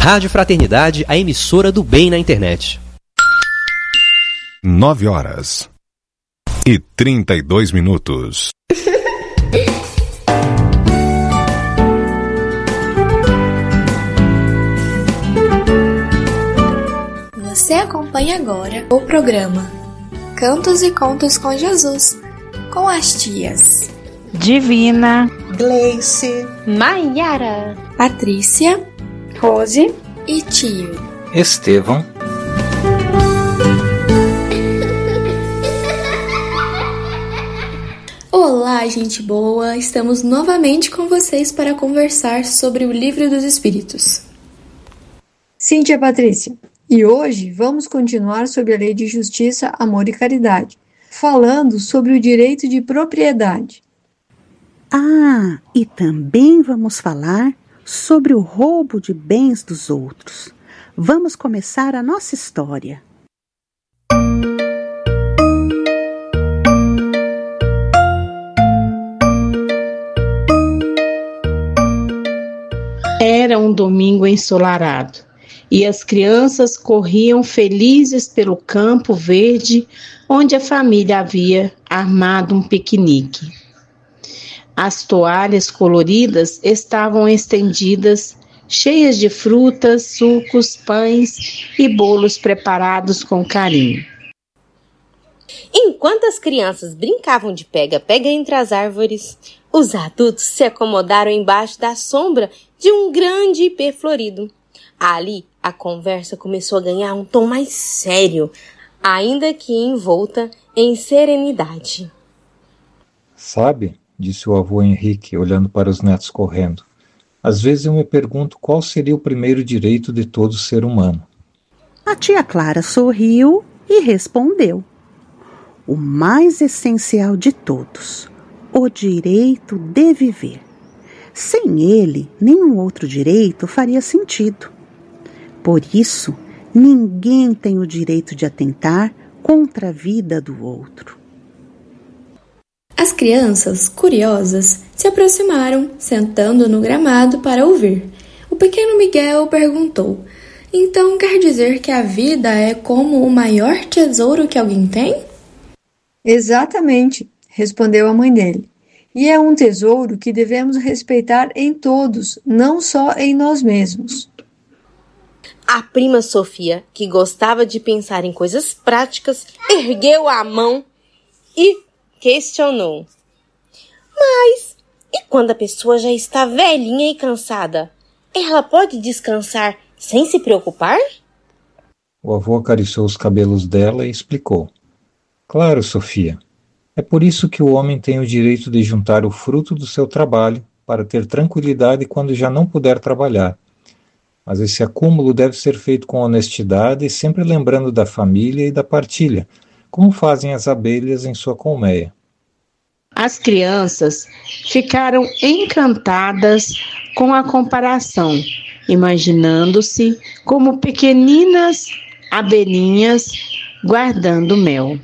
Rádio Fraternidade, a emissora do bem na internet. 9h32. Você acompanha agora o programa Cantos e Contos com Jesus, com as tias Divina, Gleice, Maiara, Patrícia, Rose e tio Estevão. Olá, gente boa! Estamos novamente com vocês para conversar sobre o Livro dos Espíritos. Sim, tia Patrícia. E hoje vamos continuar sobre a Lei de Justiça, Amor e Caridade, falando sobre o direito de propriedade. Ah, e também vamos falar sobre o roubo de bens dos outros. Vamos começar a nossa história. Era um domingo ensolarado e as crianças corriam felizes pelo campo verde onde a família havia armado um piquenique. As toalhas coloridas estavam estendidas, cheias de frutas, sucos, pães e bolos preparados com carinho. Enquanto as crianças brincavam de pega-pega entre as árvores, os adultos se acomodaram embaixo da sombra de um grande ipê florido. Ali, a conversa começou a ganhar um tom mais sério, ainda que envolta em serenidade. Sabe, disse o avô Henrique, olhando para os netos correndo, às vezes eu me pergunto qual seria o primeiro direito de todo ser humano. A tia Clara sorriu e respondeu: o mais essencial de todos, o direito de viver. Sem ele, nenhum outro direito faria sentido. Por isso, ninguém tem o direito de atentar contra a vida do outro. As crianças, curiosas, se aproximaram, sentando no gramado para ouvir. O pequeno Miguel perguntou: então quer dizer que a vida é como o maior tesouro que alguém tem? Exatamente, respondeu a mãe dele. E é um tesouro que devemos respeitar em todos, não só em nós mesmos. A prima Sofia, que gostava de pensar em coisas práticas, ergueu a mão e questionou: mas e quando a pessoa já está velhinha e cansada? Ela pode descansar sem se preocupar? O avô acariciou os cabelos dela e explicou: claro, Sofia. É por isso que o homem tem o direito de juntar o fruto do seu trabalho para ter tranquilidade quando já não puder trabalhar. Mas esse acúmulo deve ser feito com honestidade e sempre lembrando da família e da partilha, como fazem as abelhas em sua colmeia. As crianças ficaram encantadas com a comparação, imaginando-se como pequeninas abelhinhas guardando mel.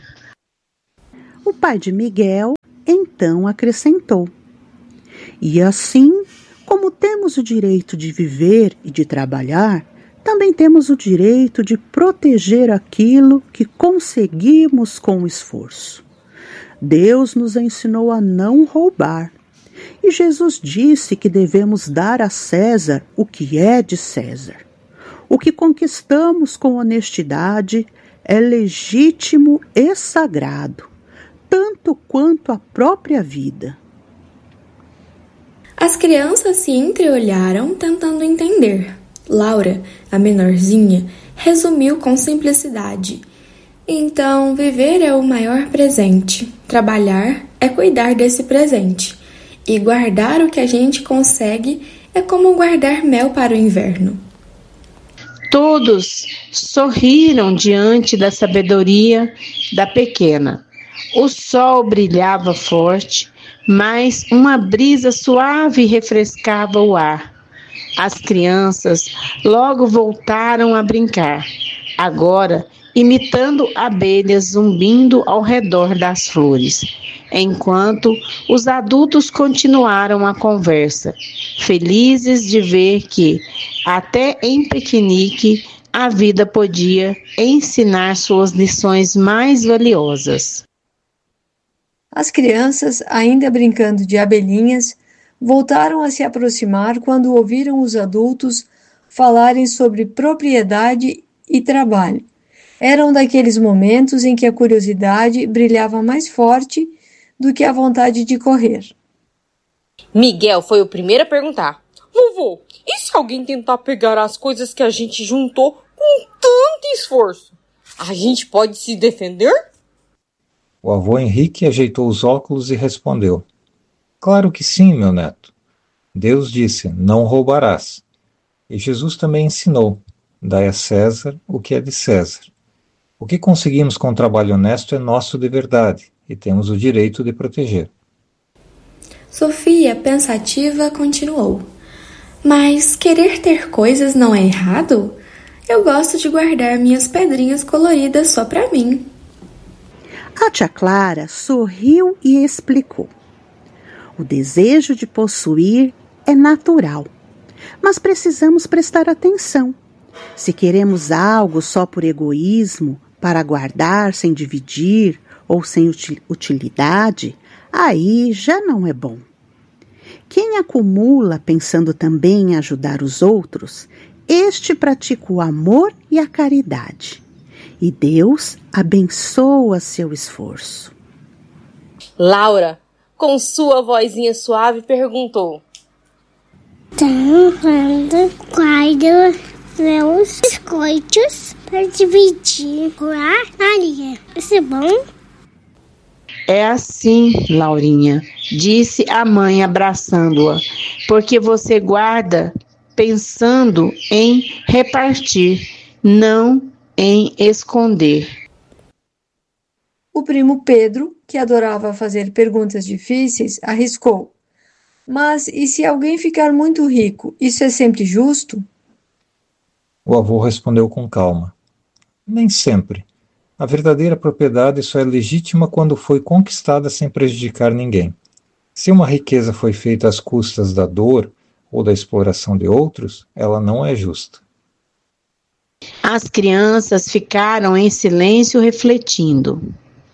O pai de Miguel então acrescentou: e assim, como temos o direito de viver e de trabalhar, também temos o direito de proteger aquilo que conseguimos com esforço. Deus nos ensinou a não roubar. E Jesus disse que devemos dar a César o que é de César. O que conquistamos com honestidade é legítimo e sagrado, tanto quanto a própria vida. As crianças se entreolharam tentando entender. Laura, a menorzinha, resumiu com simplicidade: então, viver é o maior presente. Trabalhar é cuidar desse presente. E guardar o que a gente consegue é como guardar mel para o inverno. Todos sorriram diante da sabedoria da pequena. O sol brilhava forte, mas uma brisa suave refrescava o ar. As crianças logo voltaram a brincar, agora imitando abelhas zumbindo ao redor das flores, enquanto os adultos continuaram a conversa, felizes de ver que, até em piquenique, a vida podia ensinar suas lições mais valiosas. As crianças, ainda brincando de abelhinhas, voltaram a se aproximar quando ouviram os adultos falarem sobre propriedade e trabalho. Eram daqueles momentos em que a curiosidade brilhava mais forte do que a vontade de correr. Miguel foi o primeiro a perguntar. Vovô, e se alguém tentar pegar as coisas que a gente juntou com tanto esforço? A gente pode se defender? O avô Henrique ajeitou os óculos e respondeu: Claro que sim, meu neto. Deus disse, não roubarás. E Jesus também ensinou, dai a César o que é de César. O que conseguimos com o trabalho honesto é nosso de verdade e temos o direito de proteger. Sofia, pensativa, continuou. Mas querer ter coisas não é errado? Eu gosto de guardar minhas pedrinhas coloridas só para mim. A tia Clara sorriu e explicou. O desejo de possuir é natural, mas precisamos prestar atenção. Se queremos algo só por egoísmo, para guardar sem dividir ou sem utilidade, aí já não é bom. Quem acumula pensando também em ajudar os outros, este pratica o amor e a caridade. E Deus abençoa seu esforço. Laura, com sua vozinha suave, perguntou. Guardo meus biscoitos para dividir com a Maria. Isso é bom? É assim, Laurinha, disse a mãe abraçando-a, porque você guarda pensando em repartir, não em esconder. O primo Pedro, que adorava fazer perguntas difíceis, arriscou. Mas e se alguém ficar muito rico, isso é sempre justo? O avô respondeu com calma. Nem sempre. A verdadeira propriedade só é legítima quando foi conquistada sem prejudicar ninguém. Se uma riqueza foi feita às custas da dor ou da exploração de outros, ela não é justa. As crianças ficaram em silêncio refletindo.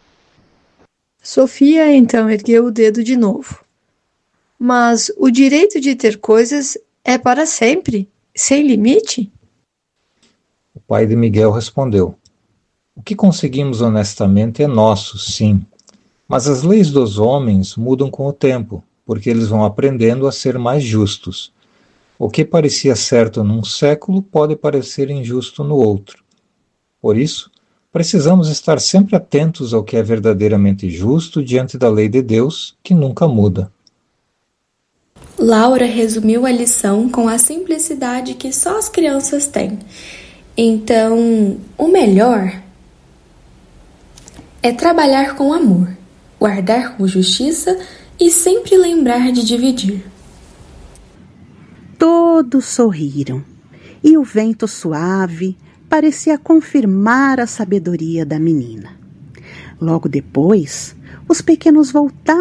Sofia então ergueu o dedo de novo. Mas o direito de ter coisas é para sempre, sem limite? O pai de Miguel respondeu: O que conseguimos honestamente é nosso, sim. Mas as leis dos homens mudam com o tempo, porque eles vão aprendendo a ser mais justos. O que parecia certo num século pode parecer injusto no outro. Por isso, precisamos estar sempre atentos ao que é verdadeiramente justo diante da lei de Deus, que nunca muda. Laura resumiu a lição com a simplicidade que só as crianças têm. Então, o melhor é trabalhar com amor, guardar com justiça e sempre lembrar de dividir. Todos sorriram, e o vento suave parecia confirmar a sabedoria da menina. Logo depois, os pequenos voltaram